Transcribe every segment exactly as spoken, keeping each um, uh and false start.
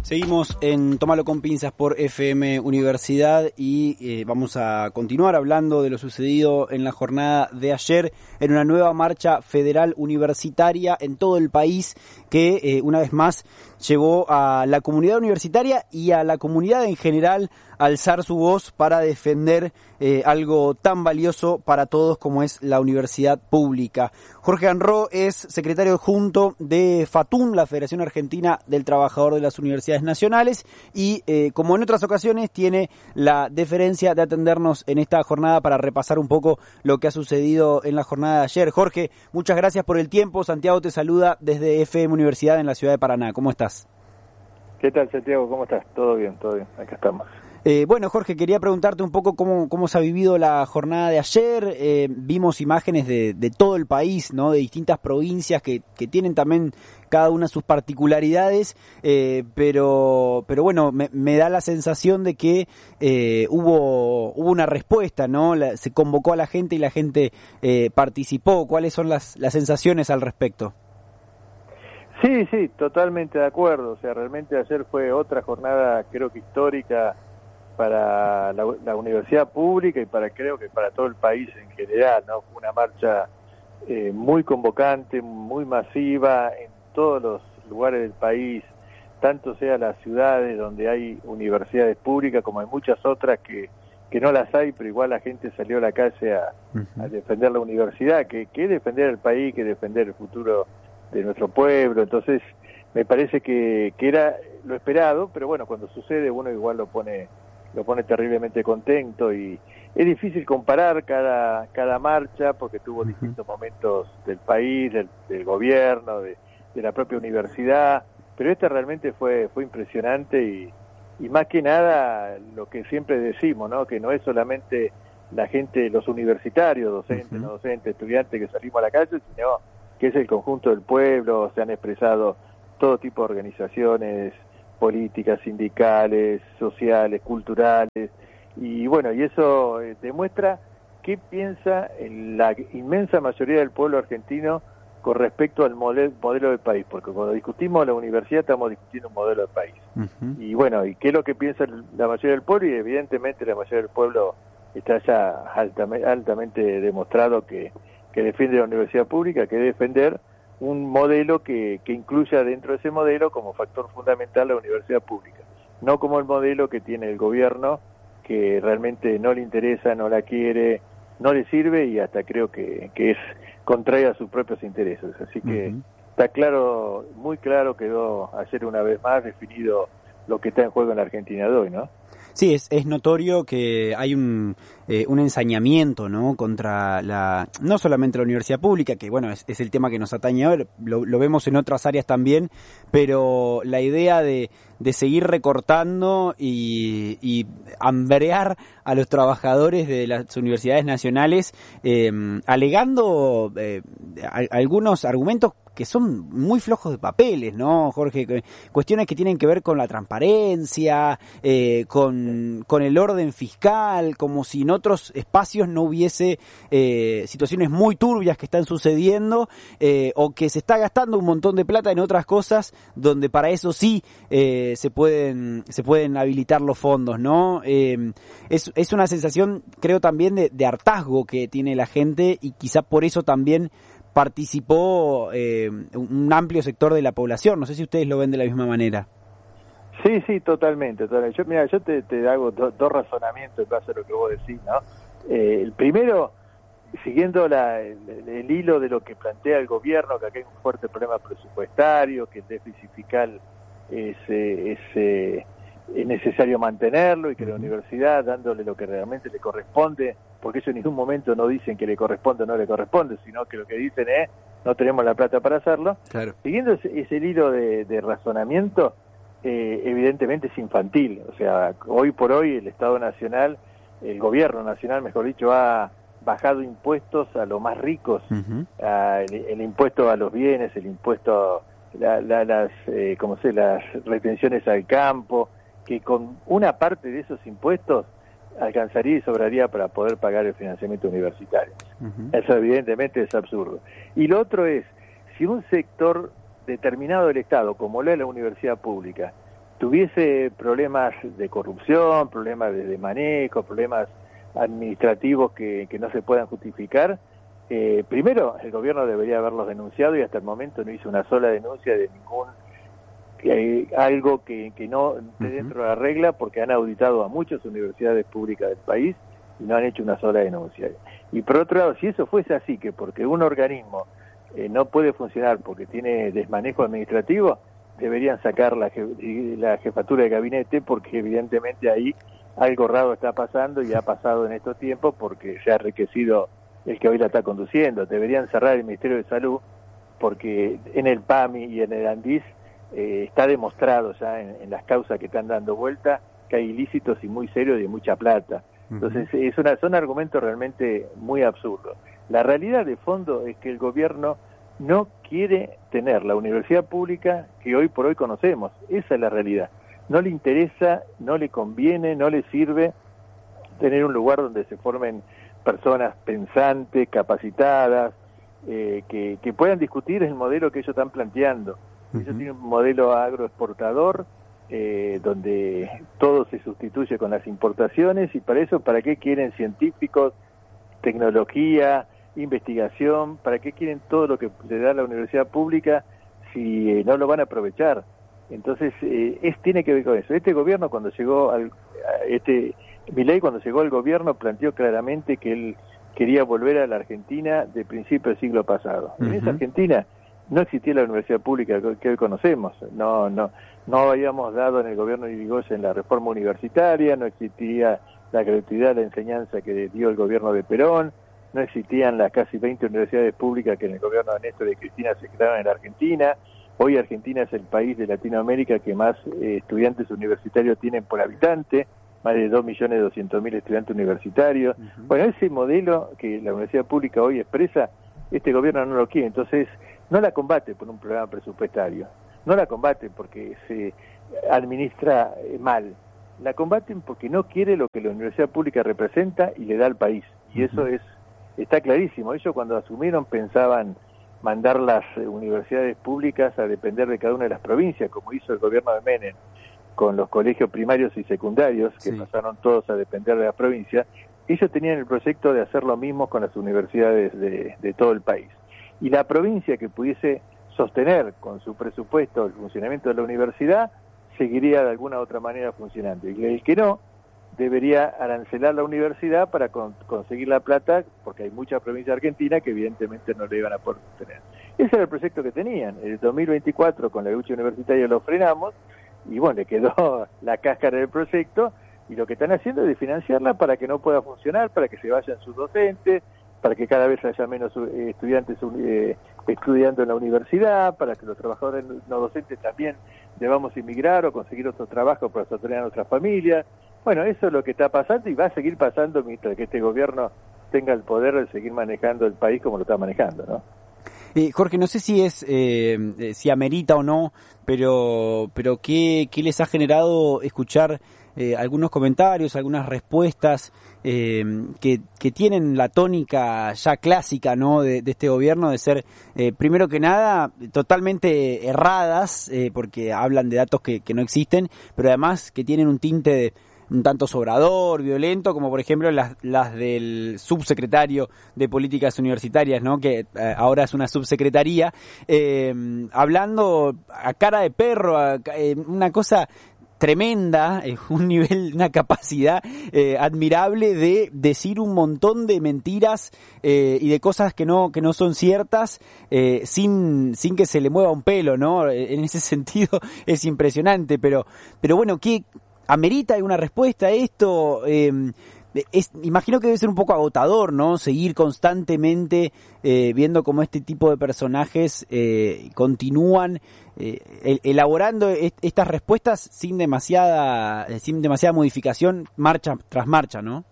Seguimos en Tómalo con Pinzas por F M Universidad y eh, vamos a continuar hablando de lo sucedido en la jornada de ayer en una nueva marcha federal universitaria en todo el país que eh, una vez más llevó a la comunidad universitaria y a la comunidad en general a alzar su voz para defender eh, algo tan valioso para todos como es la universidad pública. Jorge Anró es secretario adjunto de FATUN, la Federación Argentina del Trabajador de las Universidades Nacionales, y eh, como en otras ocasiones tiene la deferencia de atendernos en esta jornada para repasar un poco lo que ha sucedido en la jornada de ayer. Jorge, muchas gracias por el tiempo. Santiago te saluda desde F M Universidad en la ciudad de Paraná. ¿Cómo estás? ¿Qué tal, Santiago? ¿Cómo estás? Todo bien, todo bien. Acá estamos. Eh, bueno, Jorge, quería preguntarte un poco cómo, cómo se ha vivido la jornada de ayer. Eh, vimos imágenes de, de todo el país, ¿no? De distintas provincias que, que tienen también cada una sus particularidades, eh, pero pero bueno, me, me da la sensación de que eh, hubo hubo una respuesta, ¿no? La, se convocó a la gente y la gente eh, participó. ¿Cuáles son las, las sensaciones al respecto? Sí, sí, totalmente de acuerdo. O sea, realmente ayer fue otra jornada, creo que histórica, para la, la universidad pública y para creo que para todo el país en general, ¿no? Fue una marcha eh, muy convocante, muy masiva en todos los lugares del país, tanto sea las ciudades donde hay universidades públicas como hay muchas otras que, que no las hay, pero igual la gente salió a la calle a, uh-huh. a defender la universidad, que, que defender el país, que defender el futuro de nuestro pueblo. Entonces me parece que, que era lo esperado, pero bueno, cuando sucede uno igual lo pone lo pone terriblemente contento y es difícil comparar cada cada marcha porque tuvo distintos momentos del país, del, del gobierno, de, de la propia universidad, pero esta realmente fue fue impresionante y, y más que nada lo que siempre decimos, ¿no? Que no es solamente la gente, los universitarios, docentes, uh-huh. no docentes, estudiantes que salimos a la calle, sino que es el conjunto del pueblo. Se han expresado todo tipo de organizaciones políticas, sindicales, sociales, culturales, y bueno, y eso eh, demuestra qué piensa en la inmensa mayoría del pueblo argentino con respecto al modelo, modelo del país, porque cuando discutimos la universidad estamos discutiendo un modelo del país. Uh-huh. Y bueno, y qué es lo que piensa la mayoría del pueblo, y evidentemente la mayoría del pueblo está ya altamente, altamente demostrado que, que defiende la universidad pública, que defender un modelo que, que incluya dentro de ese modelo como factor fundamental la universidad pública, no como el modelo que tiene el gobierno, que realmente no le interesa, no la quiere, no le sirve y hasta creo que, que es contrario a sus propios intereses. Así que uh-huh. está claro, muy claro quedó ayer una vez más definido lo que está en juego en la Argentina de hoy, ¿no? Sí, es, es notorio que hay un, eh, un ensañamiento, ¿no? Contra la, no solamente la universidad pública, que bueno, es, es el tema que nos atañe ahora, lo, lo vemos en otras áreas también, pero la idea de, de seguir recortando y, y hambrear a los trabajadores de las universidades nacionales, eh, alegando eh, a, algunos argumentos que son muy flojos de papeles, ¿no, Jorge? Cuestiones que tienen que ver con la transparencia, eh, con, con el orden fiscal, como si en otros espacios no hubiese eh, situaciones muy turbias que están sucediendo, eh, o que se está gastando un montón de plata en otras cosas donde para eso sí eh, se pueden se pueden habilitar los fondos, ¿no? Eh, es, es una sensación, creo, también de, de hartazgo que tiene la gente y quizá por eso también participó eh, un amplio sector de la población. No sé si ustedes lo ven de la misma manera. Sí, sí, totalmente. totalmente. Yo, mira, yo te, te hago do, dos razonamientos en base a lo que vos decís, ¿no? Eh, el primero, siguiendo la, el, el hilo de lo que plantea el gobierno, que acá hay un fuerte problema presupuestario, que el déficit fiscal es, eh, es, eh, es necesario mantenerlo y que la universidad, dándole lo que realmente le corresponde, porque ellos en ningún momento no dicen que le corresponde o no le corresponde, sino que lo que dicen es no tenemos la plata para hacerlo. Claro. Siguiendo ese, ese hilo de, de razonamiento, eh, evidentemente es infantil. O sea, hoy por hoy el Estado Nacional, el gobierno nacional, mejor dicho, ha bajado impuestos a los más ricos, uh-huh. a, el, el impuesto a los bienes, el impuesto, la, la, las, eh, como sé, las retenciones al campo, que con una parte de esos impuestos alcanzaría y sobraría para poder pagar el financiamiento universitario. Uh-huh. Eso evidentemente es absurdo. Y lo otro es, si un sector determinado del Estado, como lo es la universidad pública, tuviese problemas de corrupción, problemas de, de manejo, problemas administrativos que, que no se puedan justificar, eh, primero el gobierno debería haberlos denunciado y hasta el momento no hizo una sola denuncia de ningún eh, algo que, que no esté dentro de la regla, porque han auditado a muchas universidades públicas del país y no han hecho una sola denuncia. Y por otro lado, si eso fuese así, que porque un organismo eh, no puede funcionar porque tiene desmanejo administrativo, deberían sacar la, la jefatura de gabinete, porque evidentemente ahí algo raro está pasando y ha pasado en estos tiempos porque se ha enriquecido el que hoy la está conduciendo. Deberían cerrar el Ministerio de Salud porque en el P A M I y en el ANDIS eh, está demostrado ya en, en las causas que están dando vuelta que hay ilícitos y muy serios y de mucha plata. Entonces es una, son argumentos realmente muy absurdos. La realidad de fondo es que el gobierno no quiere tener la universidad pública que hoy por hoy conocemos. Esa es la realidad. No le interesa, no le conviene, no le sirve tener un lugar donde se formen personas pensantes, capacitadas, eh, que, que puedan discutir el modelo que ellos están planteando. Uh-huh. Ellos tienen un modelo agroexportador, eh, donde todo se sustituye con las importaciones, y para eso, ¿para qué quieren científicos, tecnología, investigación? ¿Para qué quieren todo lo que le da la universidad pública si eh, no lo van a aprovechar? Entonces, eh, es, tiene que ver con eso. Este gobierno, cuando llegó al, este Milei, cuando llegó al gobierno, planteó claramente que él quería volver a la Argentina de principio del siglo pasado. Uh-huh. En esa Argentina no existía la universidad pública que hoy conocemos. No, no, no habíamos dado en el gobierno de Irigoyen la reforma universitaria, no existía la gratuidad de la enseñanza que dio el gobierno de Perón, no existían las casi veinte universidades públicas que en el gobierno de Néstor y Cristina se crearon en la Argentina. Hoy Argentina es el país de Latinoamérica que más eh, estudiantes universitarios tienen por habitante, más de dos millones doscientos mil estudiantes universitarios. Uh-huh. Bueno, ese modelo que la universidad pública hoy expresa, este gobierno no lo quiere. Entonces, no la combate por un programa presupuestario, no la combate porque se administra mal, la combaten porque no quiere lo que la universidad pública representa y le da al país. Y eso es está clarísimo. Ellos, cuando asumieron, pensaban mandar las universidades públicas a depender de cada una de las provincias, como hizo el gobierno de Menem con los colegios primarios y secundarios, que sí. pasaron todos a depender de la provincia. Ellos tenían el proyecto de hacer lo mismo con las universidades de, de todo el país. Y la provincia que pudiese sostener con su presupuesto el funcionamiento de la universidad, seguiría de alguna u otra manera funcionando. Y el que no, debería arancelar la universidad para con, conseguir la plata, porque hay muchas provincias argentinas que evidentemente no le iban a poder sostener. Ese era el proyecto que tenían. En el dos mil veinticuatro, con la lucha universitaria, lo frenamos, y bueno, le quedó la cáscara del proyecto, y lo que están haciendo es financiarla para que no pueda funcionar, para que se vayan sus docentes, para que cada vez haya menos eh, estudiantes eh, estudiando en la universidad, para que los trabajadores no docentes también debamos emigrar o conseguir otro trabajo para sostener a nuestras familias. Bueno, eso es lo que está pasando y va a seguir pasando mientras que este gobierno tenga el poder de seguir manejando el país como lo está manejando, ¿no? Eh, Jorge, no sé si es eh, si amerita o no, pero pero qué, qué les ha generado escuchar eh, algunos comentarios, algunas respuestas eh, que, que tienen la tónica ya clásica, ¿no?, de, de este gobierno, de ser, eh, primero que nada, totalmente erradas, eh, porque hablan de datos que, que no existen, pero además que tienen un tinte de un tanto sobrador, violento, como por ejemplo las, las del subsecretario de Políticas Universitarias, ¿no?, que eh, ahora es una subsecretaría, eh, hablando a cara de perro, a, eh, una cosa tremenda, eh, un nivel, una capacidad eh, admirable de decir un montón de mentiras eh, y de cosas que no que no son ciertas, eh, sin sin que se le mueva un pelo, ¿no? En ese sentido es impresionante, pero pero bueno, ¿qué amerita alguna respuesta a esto? Eh, es, imagino que debe ser un poco agotador, ¿no?, seguir constantemente eh, viendo cómo este tipo de personajes eh, continúan eh, el, elaborando est- estas respuestas sin demasiada sin demasiada modificación, marcha tras marcha, ¿no?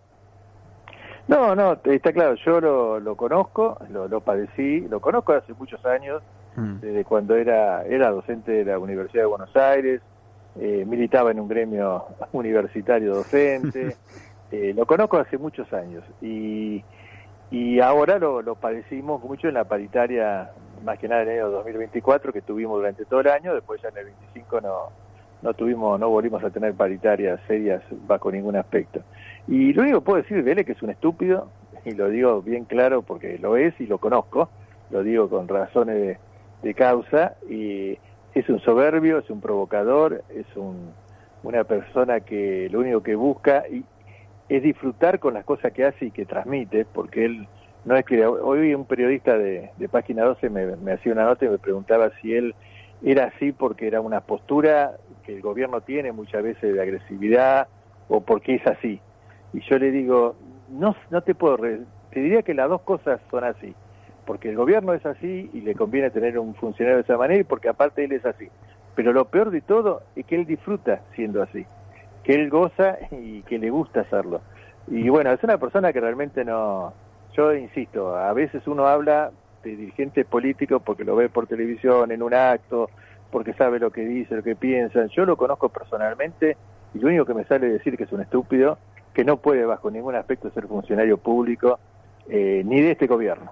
No, no, está claro, yo lo, lo conozco, lo, lo padecí, lo conozco hace muchos años, mm. desde cuando era, era docente de la Universidad de Buenos Aires, eh, militaba en un gremio universitario docente, eh, lo conozco hace muchos años, y, y ahora lo, lo padecimos mucho en la paritaria, más que nada en el año dos mil veinticuatro, que tuvimos durante todo el año. Después ya en el veinticinco no, no tuvimos, no volvimos a tener paritarias serias bajo ningún aspecto. Y lo único que puedo decir de él es que es un estúpido, y lo digo bien claro porque lo es y lo conozco, lo digo con razones de, de causa, y es un soberbio, es un provocador, es un, una persona que lo único que busca y es disfrutar con las cosas que hace y que transmite, porque él no es que... Hoy un periodista de, de Página doce me, me hacía una nota y me preguntaba si él era así porque era una postura que el gobierno tiene muchas veces de agresividad o porque es así. Y yo le digo, no, no te puedo... Re... Te diría que las dos cosas son así, porque el gobierno es así y le conviene tener un funcionario de esa manera y porque aparte él es así. Pero lo peor de todo es que él disfruta siendo así, que él goza y que le gusta hacerlo. Y bueno, es una persona que realmente no... Yo insisto, a veces uno habla de dirigentes políticos porque lo ve por televisión, en un acto, porque sabe lo que dice, lo que piensan. Yo lo conozco personalmente y lo único que me sale decir que es un estúpido, que no puede bajo ningún aspecto ser funcionario público, eh, ni de este gobierno.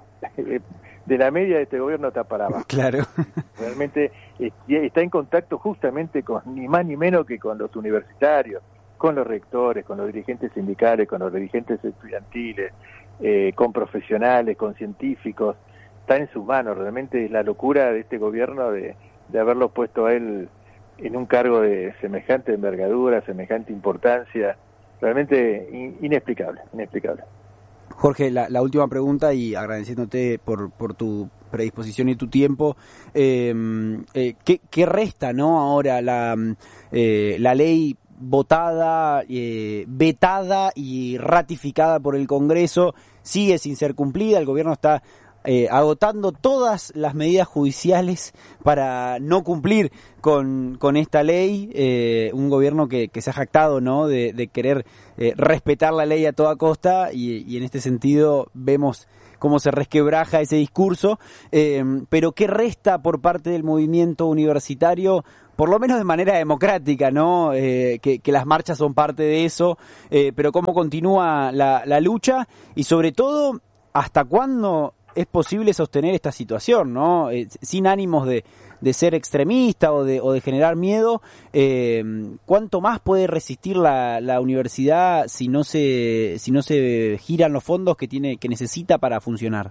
De la media de este gobierno está para abajo. Claro. Realmente está en contacto justamente con ni más ni menos que con los universitarios, con los rectores, con los dirigentes sindicales, con los dirigentes estudiantiles, eh, con profesionales, con científicos. Está en sus manos. Realmente es la locura de este gobierno de, de haberlo puesto a él en un cargo de semejante envergadura, semejante importancia. Realmente in, inexplicable, inexplicable. Jorge, la, la última pregunta y agradeciéndote por, por tu predisposición y tu tiempo. Eh, eh, ¿qué, ¿Qué resta, no, ahora la, eh, la ley votada, eh, vetada y ratificada por el Congreso sigue sin ser cumplida? El gobierno está eh, agotando todas las medidas judiciales para no cumplir con, con esta ley, eh, un gobierno que, que se ha jactado, ¿no?, de, de querer eh, respetar la ley a toda costa y, y en este sentido vemos cómo se resquebraja ese discurso, eh, pero ¿qué resta por parte del movimiento universitario? Por lo menos de manera democrática, ¿no? Eh, que, que las marchas son parte de eso, eh, pero cómo continúa la, la lucha y sobre todo, ¿hasta cuándo es posible sostener esta situación, ¿no? Eh, sin ánimos de, de ser extremista o de, o de generar miedo, eh, ¿cuánto más puede resistir la, la universidad si no se si no se giran los fondos que tiene que necesita para funcionar?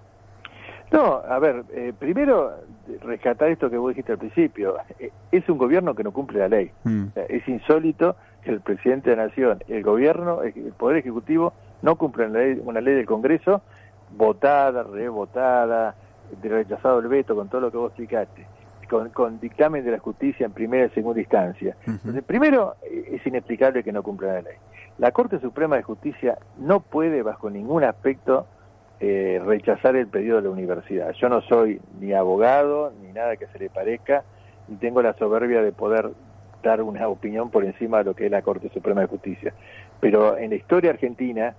No, a ver, eh, primero rescatar esto que vos dijiste al principio. Eh, es un gobierno que no cumple la ley. Mm. O sea, es insólito que el presidente de la Nación, el gobierno, el Poder Ejecutivo no cumplan la ley, una ley del Congreso votada, rebotada, de rechazado el veto con todo lo que vos explicaste, con, con dictamen de la justicia en primera y segunda instancia. Uh-huh. Entonces, primero, es inexplicable que no cumplan la ley. La Corte Suprema de Justicia no puede, bajo ningún aspecto, Eh, rechazar el pedido de la universidad. Yo no soy ni abogado, ni nada que se le parezca, ni tengo la soberbia de poder dar una opinión por encima de lo que es la Corte Suprema de Justicia. Pero en la historia argentina,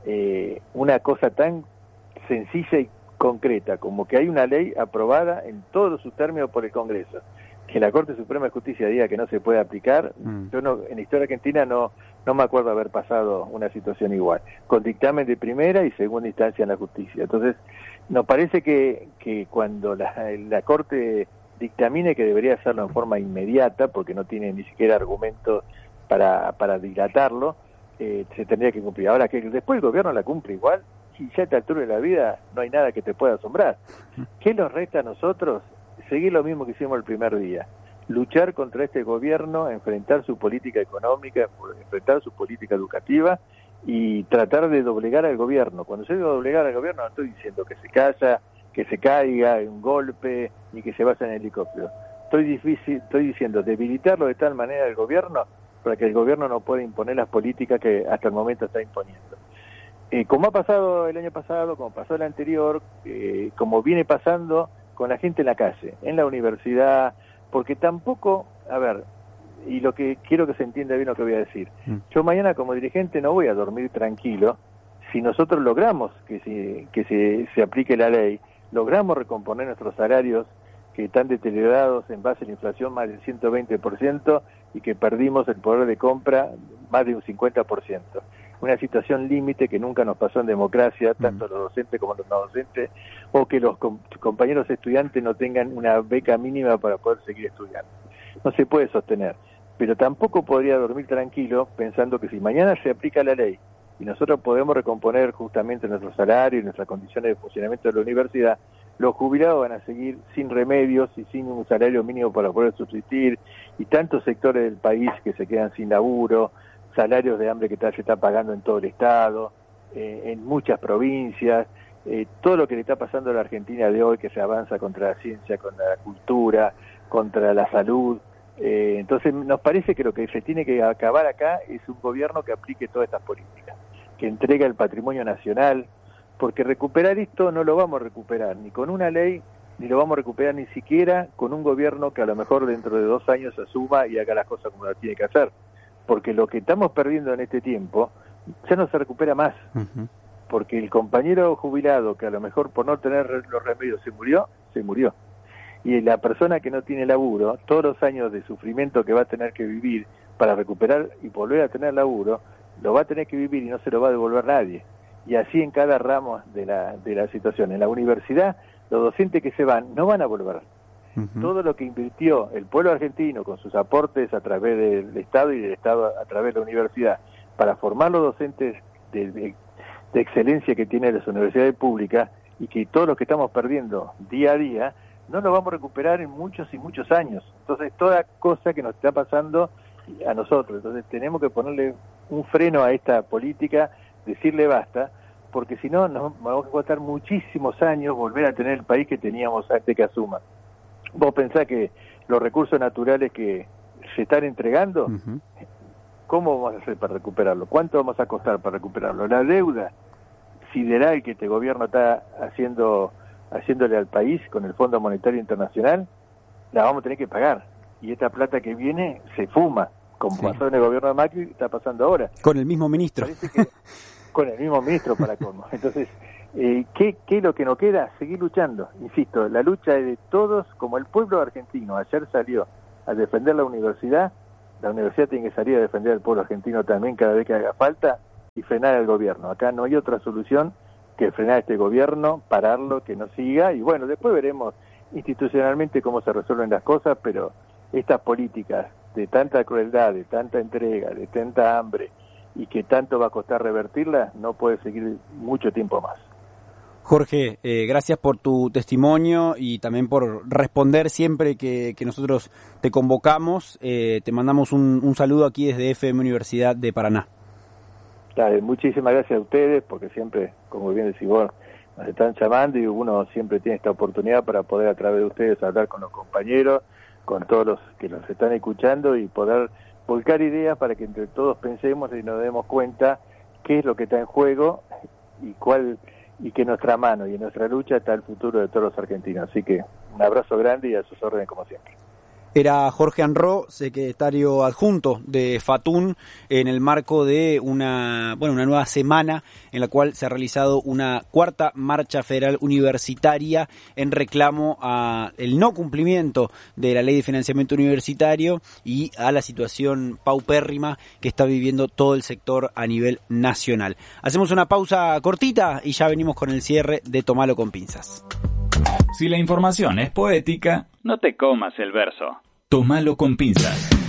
eh, una cosa tan sencilla y concreta como que hay una ley aprobada en todos sus términos por el Congreso, que la Corte Suprema de Justicia diga que no se puede aplicar, mm. yo no, en la historia argentina no no me acuerdo haber pasado una situación igual, con dictamen de primera y segunda instancia en la justicia. Entonces, nos parece que, que cuando la, la Corte dictamine que debería hacerlo en forma inmediata, porque no tiene ni siquiera argumentos para, para dilatarlo, eh, se tendría que cumplir. Ahora, que después el gobierno la cumple igual, y ya a esta altura de la vida no hay nada que te pueda asombrar. ¿Qué nos resta a nosotros? Seguir lo mismo que hicimos el primer día. Luchar contra este gobierno, enfrentar su política económica, enfrentar su política educativa y tratar de doblegar al gobierno. Cuando yo digo doblegar al gobierno no estoy diciendo que se calla, que se caiga, un golpe, ni que se vaya en helicóptero. Estoy, difícil, estoy diciendo debilitarlo de tal manera el gobierno para que el gobierno no pueda imponer las políticas que hasta el momento está imponiendo. Eh, como ha pasado el año pasado, como pasó el anterior, eh, como viene pasando con la gente en la calle, en la universidad, porque tampoco, a ver, y lo que quiero que se entienda bien lo que voy a decir, mm. yo mañana como dirigente no voy a dormir tranquilo si nosotros logramos que se, que se, se aplique la ley, logramos recomponer nuestros salarios que están deteriorados en base a la inflación más del ciento veinte por ciento y que perdimos el poder de compra más de un cincuenta por ciento. Una situación límite que nunca nos pasó en democracia, tanto los docentes como los no docentes, o que los com- compañeros estudiantes no tengan una beca mínima para poder seguir estudiando. No se puede sostener. pero tampoco podría dormir tranquilo pensando que si mañana se aplica la ley y nosotros podemos recomponer justamente nuestro salario y nuestras condiciones de funcionamiento de la universidad, los jubilados van a seguir sin remedios y sin un salario mínimo para poder subsistir, y tantos sectores del país que se quedan sin laburo, salarios de hambre que se está pagando en todo el Estado, eh, en muchas provincias, eh, todo lo que le está pasando a la Argentina de hoy, que se avanza contra la ciencia, contra la cultura, contra la salud. Eh, entonces nos parece que lo que se tiene que acabar acá es un gobierno que aplique todas estas políticas, que entregue el patrimonio nacional, porque recuperar esto no lo vamos a recuperar ni con una ley, ni lo vamos a recuperar ni siquiera con un gobierno que a lo mejor dentro de dos años asuma y haga las cosas como las tiene que hacer, porque lo que estamos perdiendo en este tiempo ya no se recupera más, uh-huh. porque el compañero jubilado que a lo mejor por no tener los remedios se murió, se murió. Y la persona que no tiene laburo, todos los años de sufrimiento que va a tener que vivir para recuperar y volver a tener laburo, lo va a tener que vivir y no se lo va a devolver nadie. Y así en cada ramo de la, de la situación. En la universidad, los docentes que se van no van a volver. Uh-huh. Todo lo que invirtió el pueblo argentino con sus aportes a través del Estado y del Estado a través de la universidad para formar los docentes de, de, de excelencia que tienen las universidades públicas, y que todos los que estamos perdiendo día a día, no lo vamos a recuperar en muchos y muchos años. Entonces, toda cosa que nos está pasando a nosotros. Entonces, tenemos que ponerle un freno a esta política, decirle basta, porque si no, nos vamos a costar muchísimos años volver a tener el país que teníamos antes que asuma. Vos pensás que los recursos naturales que se están entregando, uh-huh. ¿cómo vamos a hacer para recuperarlo? ¿Cuánto vamos a costar para recuperarlo? La deuda sideral que este gobierno está haciendo haciéndole al país con el Fondo Monetario Internacional, la vamos a tener que pagar. Y esta plata que viene se fuma, como sí. pasó en el gobierno de Macri, está pasando ahora. Con el mismo ministro. Parece que, con el mismo ministro para colmo. Entonces, eh, ¿qué, ¿qué es lo que nos queda? Seguir luchando. Insisto, la lucha es de todos, como el pueblo argentino ayer salió a defender la universidad, la universidad tiene que salir a defender al pueblo argentino también cada vez que haga falta, y frenar al gobierno. Acá no hay otra solución que frenar a este gobierno, pararlo, que no siga, y bueno, después veremos institucionalmente cómo se resuelven las cosas, pero estas políticas de tanta crueldad, de tanta entrega, de tanta hambre, y que tanto va a costar revertirlas, no puede seguir mucho tiempo más. Jorge, eh, gracias por tu testimonio y también por responder siempre que, que nosotros te convocamos. Eh, te mandamos un, un saludo aquí desde F M Universidad de Paraná. Dale, muchísimas gracias a ustedes, porque siempre, como bien decís vos, nos están llamando y uno siempre tiene esta oportunidad para poder a través de ustedes hablar con los compañeros, con todos los que nos están escuchando, y poder volcar ideas para que entre todos pensemos y nos demos cuenta qué es lo que está en juego y cuál, y que en nuestra mano y en nuestra lucha está el futuro de todos los argentinos. Así que un abrazo grande y a sus órdenes como siempre. Era Jorge Anró, secretario adjunto de FATUN, en el marco de una, bueno, una nueva semana en la cual se ha realizado una cuarta marcha federal universitaria en reclamo a el no cumplimiento de la ley de financiamiento universitario y a la situación paupérrima que está viviendo todo el sector a nivel nacional. Hacemos una pausa cortita y ya venimos con el cierre de Tomalo con pinzas. Si la información es poética, no te comas el verso. Tómalo con pinzas.